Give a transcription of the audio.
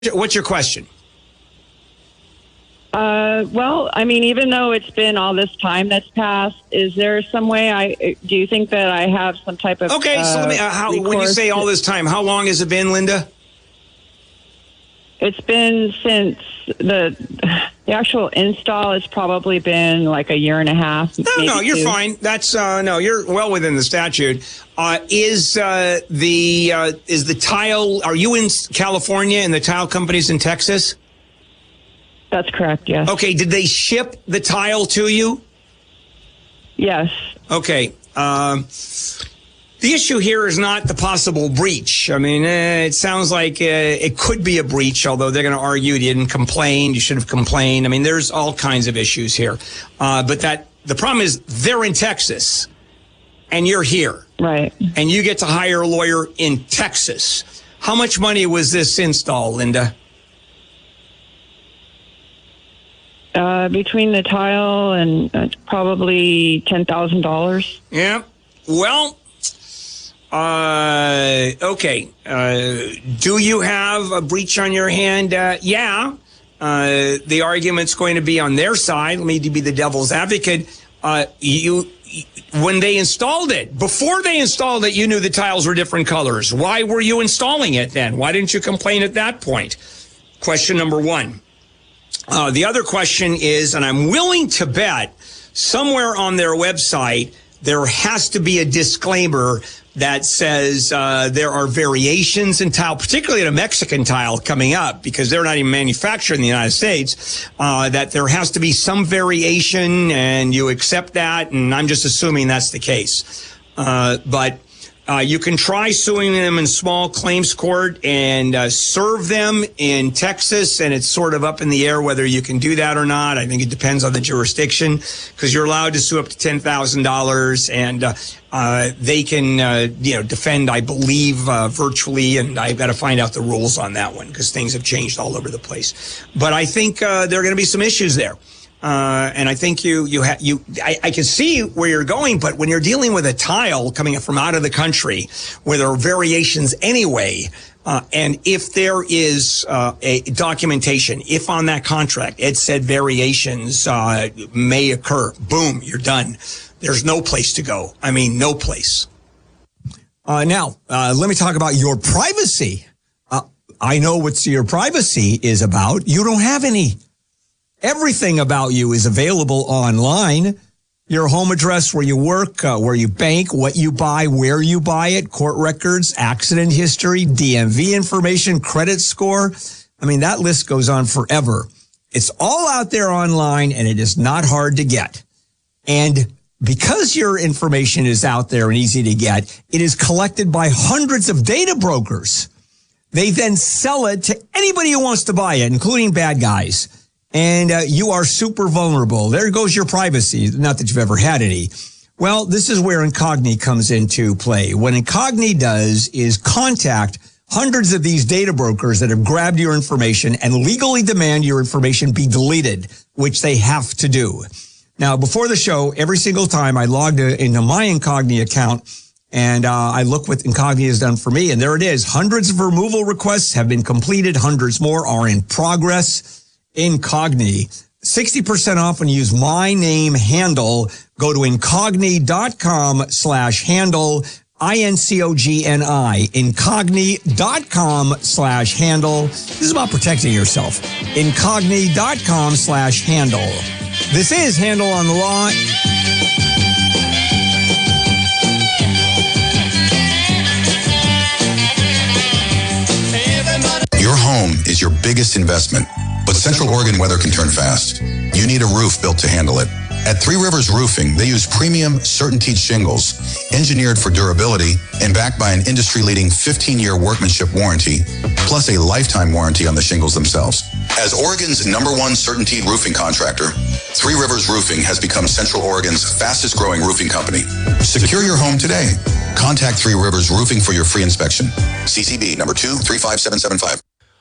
What's your question? Well, I mean, even though it's been all this time that's passed, is there some way do you think that I have some type of Okay, so let me, when you say all this time, how long has it been, Linda? It's been since the actual install has probably been like a year and a half. No, you're two. fine. That's no, you're well within the statute. Is the tile? Are you in California and the tile company's in Texas? That's correct. Yes. Okay. Did they ship the tile to you? Yes. Okay. The issue here is not the possible breach. I mean, it sounds like it could be a breach, although they're going to argue you didn't complain, you should have complained. I mean, there's all kinds of issues here. But the problem is they're in Texas and you're here. Right. And you get to hire a lawyer in Texas. How much money was this install, Linda? Between the tile and probably $10,000. Yeah. Well, okay. Do you have a breach on your hand? Yeah. The argument's going to be on their side. Let me be the devil's advocate. When they installed it, before they installed it, you knew the tiles were different colors. Why were you installing it then? Why didn't you complain at that point? Question number one. The other question is, and I'm willing to bet somewhere on their website, there has to be a disclaimer that says there are variations in tile, particularly in a Mexican tile coming up, because they're not even manufactured in the United States, that there has to be some variation, and you accept that, and I'm just assuming that's the case. But you can try suing them in small claims court and serve them in Texas, and it's sort of up in the air whether you can do that or not. I think it depends on the jurisdiction, because you're allowed to sue up to $10,000, and they can defend, I believe, virtually, and I've got to find out the rules on that one because things have changed all over the place. But I think there are going to be some issues there. And I think I can see where you're going, but when you're dealing with a tile coming from out of the country where there are variations anyway, and if there is a documentation, if on that contract it said variations may occur, boom, you're done. There's no place to go. I mean, no place. Now, let me talk about your privacy. I know what your privacy is about. You don't have any. Everything about you is available online. Your home address, where you work, where you bank, what you buy, where you buy it, court records, accident history, DMV information, credit score. I mean, that list goes on forever. It's all out there online, and it is not hard to get. And because your information is out there and easy to get, it is collected by hundreds of data brokers. They then sell it to anybody who wants to buy it, including bad guys. And you are super vulnerable. There goes your privacy. Not that you've ever had any. Well, this is where Incogni comes into play. What Incogni does is contact hundreds of these data brokers that have grabbed your information and legally demand your information be deleted, which they have to do. Now, before the show, every single time I logged into my Incogni account, and I look what Incogni has done for me, and there it is. Hundreds of removal requests have been completed. Hundreds more are in progress. Incogni, 60% off when you use my name handle. Go to incogni.com/handle, INCOGNI, incogni.com/handle. This is about protecting yourself. Incogni.com/handle. This is Handle on the Law. Your home is your biggest investment, but Central Oregon weather can turn fast. You need a roof built to handle it. At Three Rivers Roofing, they use premium CertainTeed shingles, engineered for durability and backed by an industry-leading 15-year workmanship warranty, plus a lifetime warranty on the shingles themselves. As Oregon's #1 CertainTeed roofing contractor, Three Rivers Roofing has become Central Oregon's fastest-growing roofing company. Secure your home today. Contact Three Rivers Roofing for your free inspection. CCB number 235775.